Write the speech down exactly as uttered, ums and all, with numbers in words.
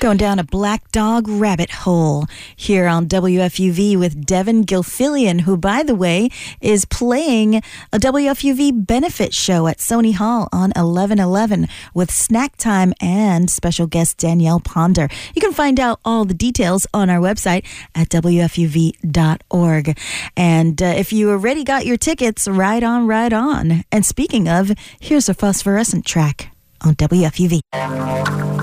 Going down a black dog rabbit hole here on W F U V with Devin Gilfillian, who, by the way, is playing a W F U V benefit show at Sony Hall on eleven eleven with Snack Time and special guest Danielle Ponder. You can find out all the details on our website at W F U V dot org. And uh, if you already got your tickets, right on, right on. And speaking of, here's a phosphorescent track on W F U V.